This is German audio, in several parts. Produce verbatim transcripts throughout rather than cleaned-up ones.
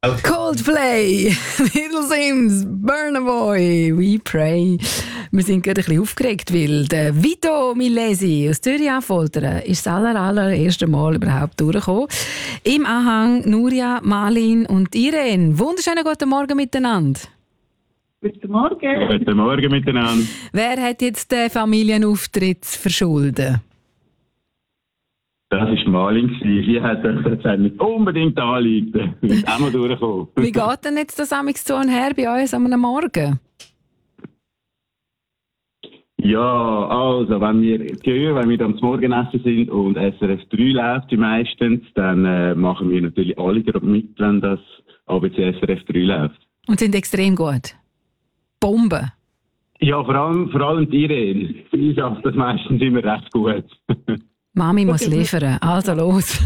Coldplay, Little Sims, Burna Boy, We Pray. Wir sind gerade ein bisschen aufgeregt, weil der Vito Milesi aus Zürich-Affoltern ist das aller, allererste Mal überhaupt durchgekommen. Im Anhang Nuria, Malin und Irene. Wunderschönen guten Morgen miteinander. Guten Morgen. Guten Morgen miteinander. Wer hat jetzt den Familienauftritt zu verschulden? Das war Malin. Sie hat gesagt, nicht unbedingt anliegen. Wir sind auch mal durchgekommen. Wie geht denn jetzt das amigs zu und her bei uns am Morgen? Ja, also, wenn wir gehören, wenn wir am Morgenessen sind und S R F drei läuft meistens, dann äh, machen wir natürlich alle gerade mit, wenn das A B C S R F drei läuft. Und sind extrem gut? Bomben? Ja, vor allem, vor allem die Irene. Sie schafft das meistens immer recht gut. Mami muss liefern, also los.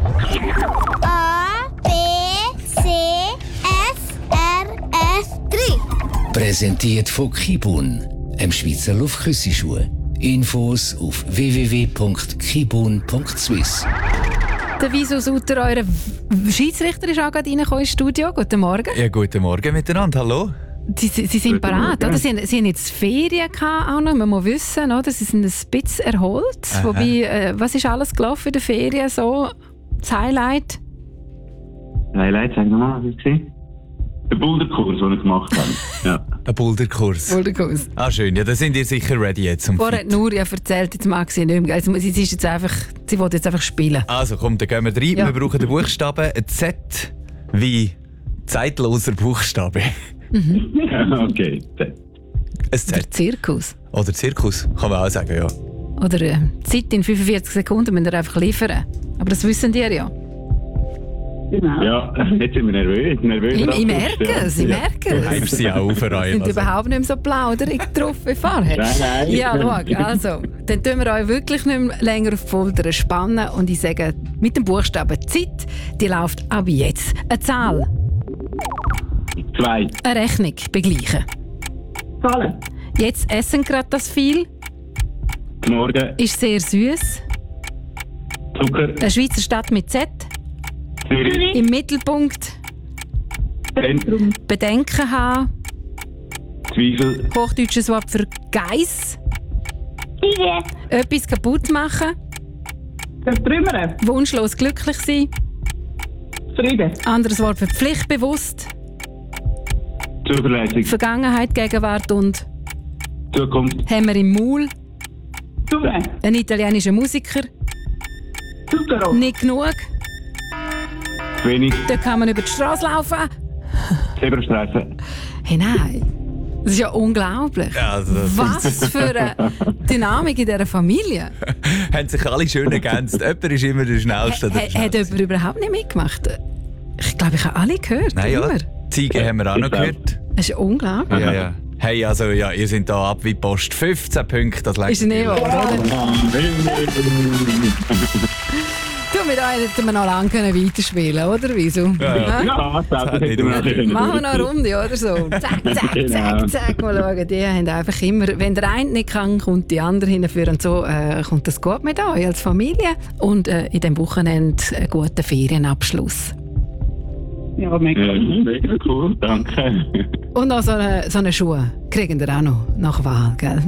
A, B, C, S, R, F drei. Präsentiert von Kibun, dem Schweizer Luftküssenschuh. Infos auf w w w punkt kibun punkt swiss. Der Wieso Sutter, euer Schiedsrichter, ist auch gerade reingekommen ins Studio. Guten Morgen. Ja, guten Morgen miteinander, hallo. Sie, Sie, Sie sind parat, oder? Sie, Sie haben jetzt Ferien gehabt, auch noch, man muss wissen, oder? Sie sind ein bisschen erholt. Aha. Wobei, äh, was ist alles gelaufen in der Ferien so? Das Highlight? Highlight, sag nochmal, was war? Der Boulderkurs, den ich gemacht habe. Ja. Ein Boulderkurs. Boulderkurs. Ah, schön. Ja, da sind ihr sicher ready jetzt zum Vorher hat Nuria erzählt, jetzt mag sie nicht mehr. Also, sie, ist jetzt einfach, sie will jetzt einfach spielen. Also komm, dann gehen wir rein. Ja. Wir brauchen den Buchstaben Z wie zeitloser Buchstabe. Ja, okay. Ein Der Z. Zirkus. Oder Zirkus, kann man auch sagen, ja. Oder äh, Zeit in fünfundvierzig Sekunden müsst ihr einfach liefern. Aber das wissen die ja. Genau. Ja, jetzt sind wir nervös. nervös Ich, ich drauf, merke ja. es, ich Ja. merke Du es. hebst sie auch auf Sie sind also. überhaupt nicht mehr so plauderig drauf wie vorher. Nein, nein. Ja, schau, also, dann tun wir euch wirklich nicht mehr länger auf die Folter spannen und ich sage, mit dem Buchstaben Zeit, die läuft ab jetzt. Eine Zahl, Zwei. eine Rechnung begleichen. Zahlen. Jetzt essen gerade das viel, Morgen. ist sehr süß. Zucker. Eine Schweizer Stadt mit Z, Zürich. im Mittelpunkt Zentrum. Bedenken haben, Zweifel. hochdeutsches Wort für Geiss, Idee. etwas kaputt machen, Vertrümmern. wunschlos glücklich sein, Frieden. anderes Wort für pflichtbewusst, Zuverlässig. Vergangenheit, Gegenwart und Zukunft. Hämmer im Maul, Souverän. ein italienischer Musiker, Zuckerrohr. nicht genug, Wenig. dort kann man über die Straße laufen. Zebrastreifen. Hey, nein, das ist ja unglaublich. Ja, also das Was für eine Dynamik in dieser Familie. haben sich alle schön ergänzt. Jemand ist immer der Schnellste. H- Hat jemand überhaupt nicht mitgemacht? Ich glaube, ich habe alle gehört. Nein, ja. Immer. Ziege haben wir auch noch Ich auch. gehört. Das ist ja unglaublich. Ja, ja. Hey, also ja, ihr seid da ab wie Post. fünfzehn Punkte, das Ist lässt nicht wahr, oder? Du, mit euch hätten wir noch lange weiterspielen können, oder? Wieso? Ja, ja. Hä? Ja, das hätte ich mir nicht Machen wir noch eine Runde, oder so? Zack, zack, Genau. zack, zack. Mal schauen, die haben einfach immer, wenn der eine nicht kann, kommt die andere hinführen. Und so äh, kommt das gut mit euch als Familie. Und äh, in diesem Wochenende einen guten Ferienabschluss. Ja, mega. Ja, mega cool, danke. Und noch so eine, so eine Schuhe kriegen wir auch noch nach Wahl, gell?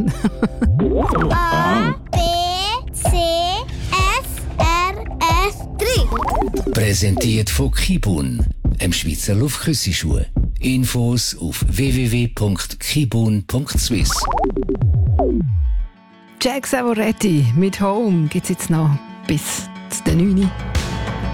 A, B, C, S, R, F drei. Präsentiert von Kibun, dem Schweizer Luftküssenschuh. Infos auf w w w punkt kibun punkt swiss. Jack Savoretti mit Home gibt es jetzt noch bis zu den neun Uhr.